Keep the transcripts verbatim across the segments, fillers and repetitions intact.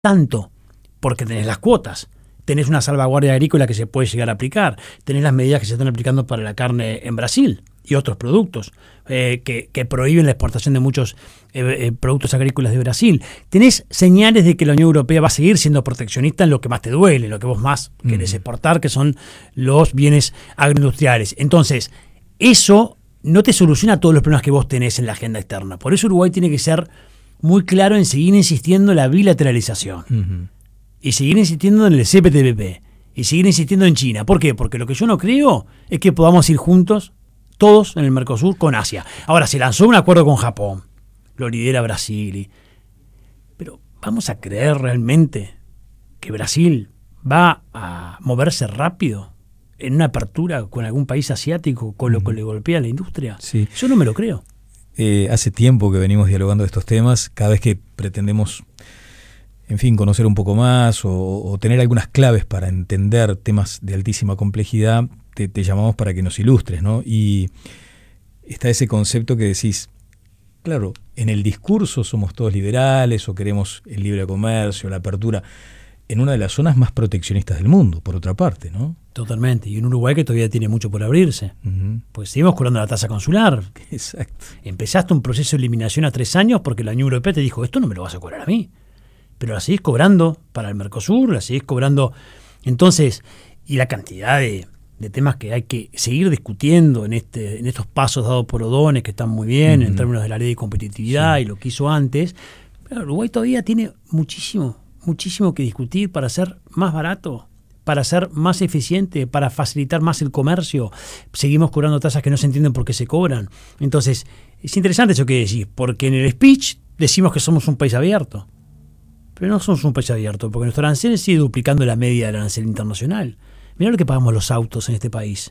tanto, porque tenés las cuotas, tenés una salvaguardia agrícola que se puede llegar a aplicar, tenés las medidas que se están aplicando para la carne en Brasil y otros productos, eh, que, que prohíben la exportación de muchos eh, eh, productos agrícolas de Brasil. Tenés señales de que la Unión Europea va a seguir siendo proteccionista en lo que más te duele, en lo que vos más mm. querés exportar, que son los bienes agroindustriales. Entonces, eso no te soluciona todos los problemas que vos tenés en la agenda externa. Por eso Uruguay tiene que ser muy claro en seguir insistiendo en la bilateralización. Uh-huh. Y seguir insistiendo en el C P T P P. Y seguir insistiendo en China. ¿Por qué? Porque lo que yo no creo es que podamos ir juntos, todos en el Mercosur, con Asia. Ahora, se lanzó un acuerdo con Japón. Lo lidera Brasil. Y... Pero ¿vamos a creer realmente que Brasil va a moverse rápido en una apertura con algún país asiático con lo que le golpea a la industria? Sí. Yo no me lo creo. Eh, hace tiempo que venimos dialogando de estos temas. Cada vez que pretendemos, en fin, conocer un poco más o, o tener algunas claves para entender temas de altísima complejidad, te, te llamamos para que nos ilustres, ¿no? Y está ese concepto que decís, claro, en el discurso somos todos liberales o queremos el libre comercio, la apertura, en una de las zonas más proteccionistas del mundo, por otra parte, ¿no? Totalmente. Y en Uruguay que todavía tiene mucho por abrirse. Uh-huh. Pues seguimos cobrando la tasa consular. Exacto. Empezaste un proceso de eliminación a tres años porque la Unión Europea te dijo, esto no me lo vas a cobrar a mí. Pero la seguís cobrando para el Mercosur, la seguís cobrando. Entonces, y la cantidad de, de temas que hay que seguir discutiendo en este en estos pasos dados por O'Donnell, que están muy bien uh-huh. en términos de la ley de competitividad sí. y lo que hizo antes. Pero Uruguay todavía tiene muchísimo, muchísimo que discutir para ser más barato, para ser más eficiente, para facilitar más el comercio. Seguimos cobrando tasas que no se entienden por qué se cobran. Entonces, es interesante eso que decís, porque en el speech decimos que somos un país abierto. Pero no somos un país abierto, porque nuestro arancel sigue duplicando la media del arancel internacional. Mirá lo que pagamos los autos en este país,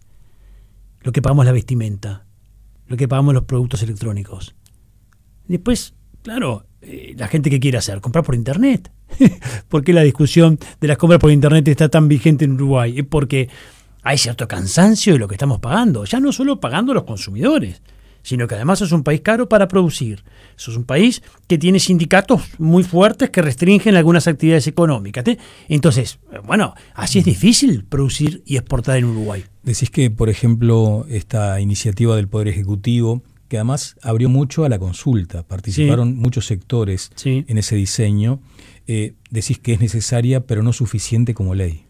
lo que pagamos la vestimenta, lo que pagamos los productos electrónicos. Después, claro, eh, la gente que quiere hacer, comprar por internet. ¿Por qué la discusión de las compras por internet está tan vigente en Uruguay? Es porque hay cierto cansancio de lo que estamos pagando. Ya no solo pagando los consumidores, sino que además es un país caro para producir. Eso es un país que tiene sindicatos muy fuertes que restringen algunas actividades económicas. Entonces, bueno, así es difícil producir y exportar en Uruguay. Decís que, por ejemplo, esta iniciativa del Poder Ejecutivo, que además abrió mucho a la consulta, participaron sí. muchos sectores sí. en ese diseño, eh, decís que es necesaria pero no suficiente como ley.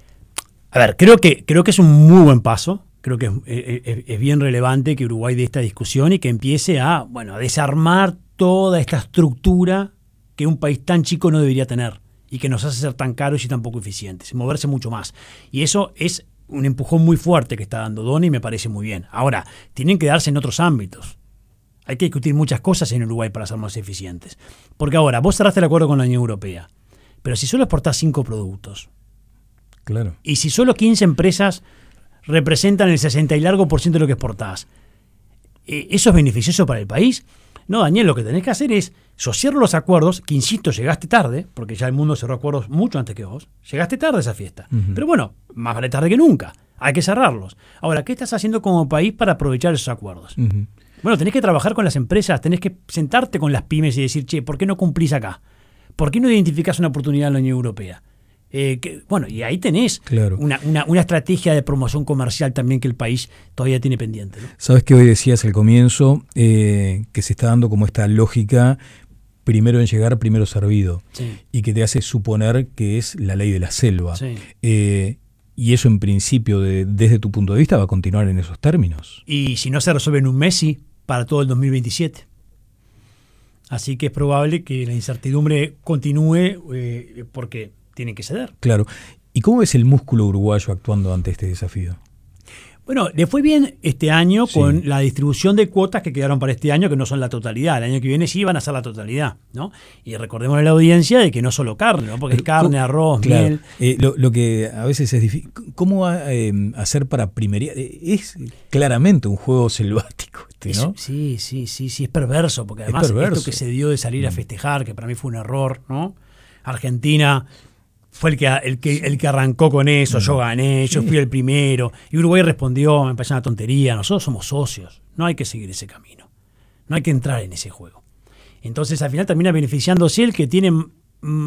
A ver, creo que, creo que es un muy buen paso, creo que es, es, es bien relevante que Uruguay dé esta discusión y que empiece a, bueno, a desarmar toda esta estructura que un país tan chico no debería tener y que nos hace ser tan caros y tan poco eficientes, moverse mucho más. Y eso es un empujón muy fuerte que está dando O'Donnell y me parece muy bien. Ahora, tienen que darse en otros ámbitos. Hay que discutir muchas cosas en Uruguay para ser más eficientes. Porque ahora, vos cerraste el acuerdo con la Unión Europea, pero si solo exportás cinco productos, claro. y si solo quince empresas representan el sesenta y largo por ciento de lo que exportás, ¿eso es beneficioso para el país? No, Daniel, lo que tenés que hacer es asociar los acuerdos, que insisto, llegaste tarde, porque ya el mundo cerró acuerdos mucho antes que vos. Llegaste tarde a esa fiesta. Uh-huh. Pero bueno, más vale tarde que nunca. Hay que cerrarlos. Ahora, ¿qué estás haciendo como país para aprovechar esos acuerdos? Uh-huh. Bueno, tenés que trabajar con las empresas, tenés que sentarte con las pymes y decir, che, ¿por qué no cumplís acá? ¿Por qué no identificás una oportunidad en la Unión Europea? Eh, que, bueno, y ahí tenés claro. una, una, una estrategia de promoción comercial también que el país todavía tiene pendiente, ¿no? Sabes que hoy decías al comienzo eh, que se está dando como esta lógica primero en llegar, primero servido, sí. y que te hace suponer que es la ley de la selva. Sí. Eh, y eso en principio, de, desde tu punto de vista, va a continuar en esos términos. Y si no se resuelve en un mes, sí, para todo el dos mil veintisiete. Así que es probable que la incertidumbre continúe eh, porque tienen que ceder. Claro. ¿Y cómo ves el músculo uruguayo actuando ante este desafío? Bueno, le fue bien este año Sí. con la distribución de cuotas que quedaron para este año, que no son la totalidad. El año que viene sí van a ser la totalidad, ¿no? Y recordemos a la audiencia de que no solo carne, ¿no? Porque es carne, arroz, claro. miel. Eh, lo, lo que a veces es difícil. ¿Cómo va, eh, hacer para primería? Es claramente un juego selvático este, ¿no? Es, sí, sí, sí, sí, es perverso, porque además Es perverso. esto que se dio de salir a festejar, que para mí fue un error, ¿no? Argentina fue el que, el que, el que arrancó con eso, yo gané, yo fui el primero, y Uruguay respondió, me parece una tontería, nosotros somos socios, no hay que seguir ese camino, no hay que entrar en ese juego. Entonces al final termina beneficiándose el que tiene